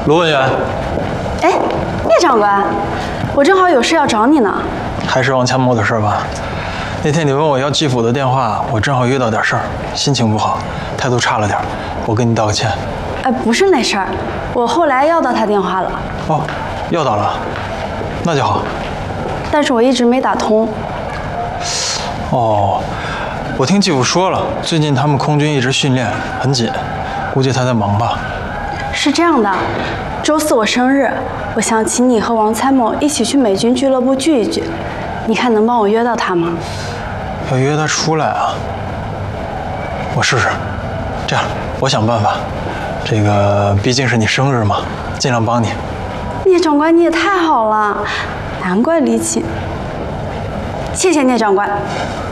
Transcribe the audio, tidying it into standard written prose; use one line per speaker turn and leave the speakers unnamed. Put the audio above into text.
罗文员。
哎，聂长官，我正好有事要找你呢。
还是王参谋的事吧？那天你问我要季府的电话，我正好遇到点事儿，心情不好，态度差了点，我跟你道个歉。
哎，不是那事儿，我后来要到他电话了。
哦，要到了，那就好。
但是我一直没打通。
哦，我听季府说了，最近他们空军一直训练很紧，估计他在忙吧。
是这样的，周四我生日，我想请你和王参谋一起去美军俱乐部聚一聚，你看能帮我约到他吗？
要约他出来啊？我试试。这样，我想办法。这个毕竟是你生日嘛，尽量帮你。
聂长官，你也太好了，难怪李启。谢谢聂长官。